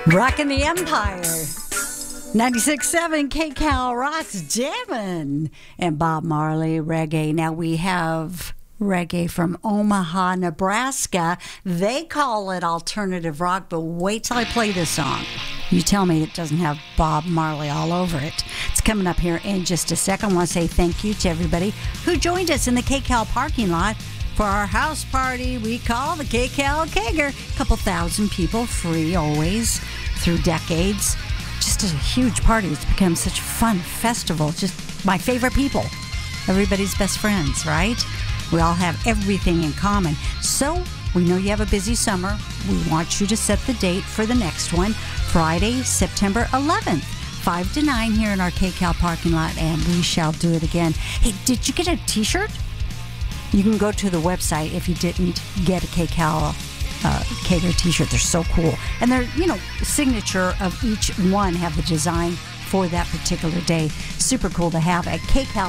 Rockin' the Empire. 96.7 KCAL rocks jammin'. And Bob Marley reggae. Now we have reggae from Omaha, Nebraska. They call it alternative rock, but wait till I play this song. You tell me it doesn't have Bob Marley all over it. It's coming up here in just a second. I want to say thank you to everybody who joined us in the KCAL parking lot for our house party we call the KCAL Kegger. A couple thousand people, free always, through decades. Just a huge party. It's become such a fun festival. Just my favorite people. Everybody's best friends, right? We all have everything in common. So we know you have a busy summer. We want you to set the date for the next one, Friday, September 11th, 5 to 9 here in our KCAL parking lot, and we shall do it again. Hey, did you get a t-shirt? You can go to the website if you didn't get a KCAL Kegger t-shirt. They're so cool. And they're, signature of each one have the design for that particular day. Super cool to have at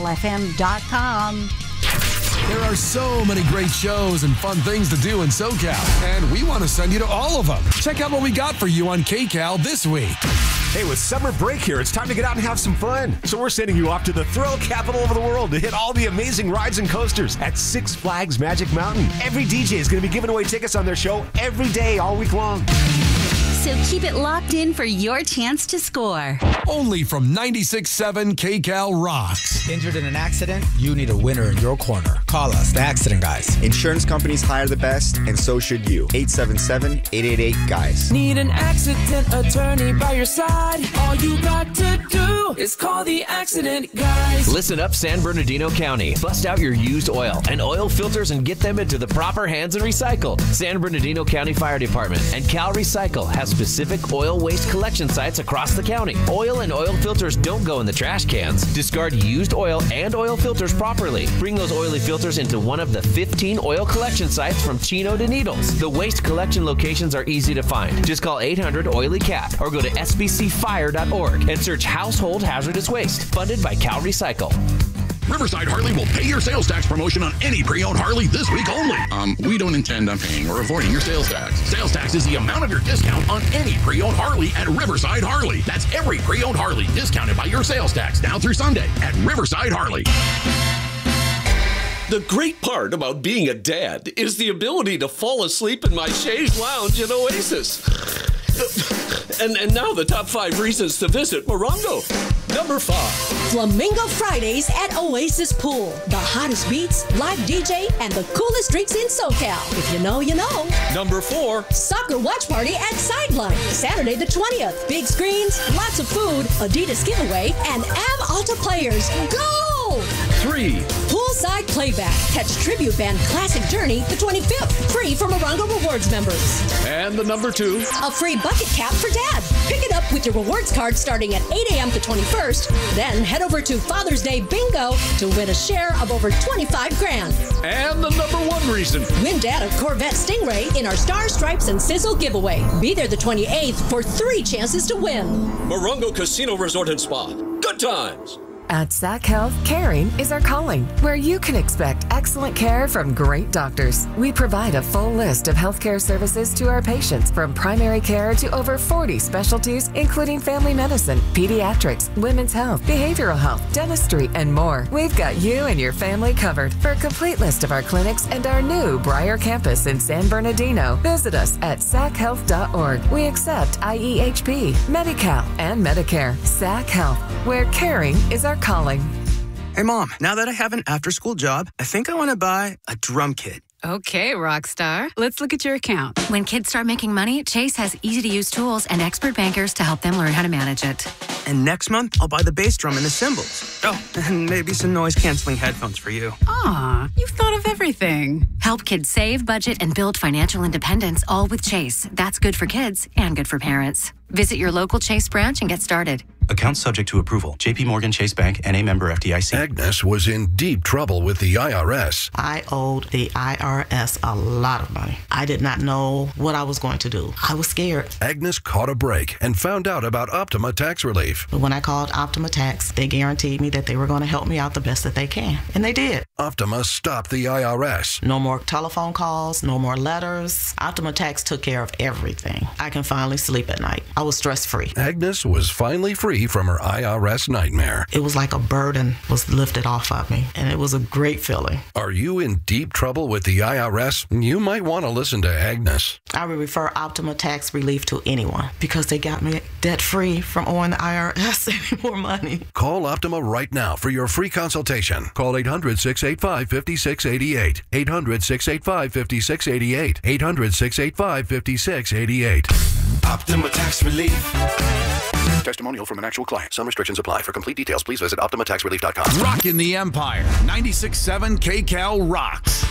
kcalfm.com. There are so many great shows and fun things to do in SoCal, and we want to send you to all of them. Check out what we got for you on KCAL this week. Hey, with summer break here, it's time to get out and have some fun. So we're sending you off to the thrill capital of the world to hit all the amazing rides and coasters at Six Flags Magic Mountain. Every DJ is going to be giving away tickets on their show every day, all week long. So keep it locked in for your chance to score. Only from 96.7 KCAL rocks. Injured in an accident? You need a winner in your corner. Call us, the Accident Guys. Insurance companies hire the best, and so should you. 877-888-GUYS. Need an accident attorney by your side? All you got to do is call the Accident Guys. Listen up, San Bernardino County. Bust out your used oil and oil filters and get them into the proper hands and recycle. San Bernardino County Fire Department and Cal Recycle has specific oil waste collection sites across the county. Oil and oil filters don't go in the trash cans. Discard used oil and oil filters properly. Bring those oily filters into one of the 15 oil collection sites from Chino to Needles. The waste collection locations are easy to find. Just call 800-OILY-CAT or go to sbcfire.org and search Household Hazardous Waste, funded by Cal Recycle. Riverside Harley will pay your sales tax promotion on any pre-owned Harley this week only. We don't intend on paying or avoiding your sales tax. Sales tax is the amount of your discount on any pre-owned Harley at Riverside Harley. That's every pre-owned Harley discounted by your sales tax now through Sunday at Riverside Harley. The great part about being a dad is the ability to fall asleep in my chaise lounge in Oasis. And now the top 5 reasons to visit Morongo. Number 5. Flamingo Fridays at Oasis Pool. The hottest beats, live DJ, and the coolest drinks in SoCal. If you know, you know. Number 4. Soccer watch party at Sideline. Saturday the 20th. Big screens, lots of food, Adidas giveaway, and Av Alta players. Go! 3. Poolside playback. Catch tribute band Classic Journey the 25th. Free for Morongo Rewards members. And the number 2. A free bucket cap for Dad. Pick it up with your rewards card starting at 8 a.m. the 21st. Then head over to Father's Day Bingo to win a share of over 25 grand. And the number 1 reason. Win Dad a Corvette Stingray in our Star Stripes and Sizzle giveaway. Be there the 28th for 3 chances to win. Morongo Casino Resort and Spa. Good times. At Sac Health, caring is our calling, where you can expect excellent care from great doctors. We provide a full list of healthcare services to our patients, from primary care to over 40 specialties, including family medicine, pediatrics, women's health, behavioral health, dentistry, and more. We've got you and your family covered. For a complete list of our clinics and our new Briar campus in San Bernardino, visit us at sachealth.org. We accept IEHP, Medi-Cal, and Medicare. Sac Health, where caring is our calling. Hey, Mom, now that I have an after-school job, I think I want to buy a drum kit. Okay, Rockstar. Let's look at your account. When kids start making money, Chase has easy-to-use tools and expert bankers to help them learn how to manage it. And next month, I'll buy the bass drum and the cymbals. Oh, and maybe some noise-canceling headphones for you. Aw, you've thought of everything. Help kids save, budget, and build financial independence, all with Chase. That's good for kids and good for parents. Visit your local Chase branch and get started. Account subject to approval. J.P. Morgan Chase Bank, N.A. member FDIC. Agnes was in deep trouble with the IRS. I owed the IRS a lot of money. I did not know what I was going to do. I was scared. Agnes caught a break and found out about Optima Tax Relief. But when I called Optima Tax, they guaranteed me that they were going to help me out the best that they can. And they did. Optima stopped the IRS. No more more telephone calls, no more letters. Optima Tax took care of everything. I can finally sleep at night. I was stress-free. Agnes was finally free from her IRS nightmare. It was like a burden was lifted off of me, and it was a great feeling. Are you in deep trouble with the IRS? You might want to listen to Agnes. I would refer Optima Tax Relief to anyone because they got me debt-free from owing the IRS any more money. Call Optima right now for your free consultation. Call 800-685-5688. 800-685-5688. 800-685-5688. Optima Tax Relief. Testimonial from an actual client. Some restrictions apply. For complete details, please visit OptimaTaxRelief.com. Rockin' the Empire. 96.7 KCAL rocks.